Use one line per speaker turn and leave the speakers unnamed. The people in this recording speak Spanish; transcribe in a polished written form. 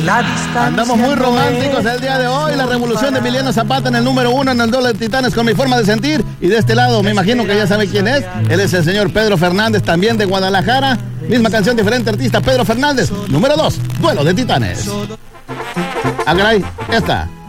la distancia.
Andamos muy románticos el día de hoy. La revolución de Emiliano Zapata en el número 1 en el doble de Titanes con mi forma de sentir. Y de este lado, me imagino que ya saben quién es. Él es el señor Pedro Fernández, también de Guadalajara. Misma canción, diferente artista, Pedro Fernández. Número 2, duelo de Titanes. Agray, esta.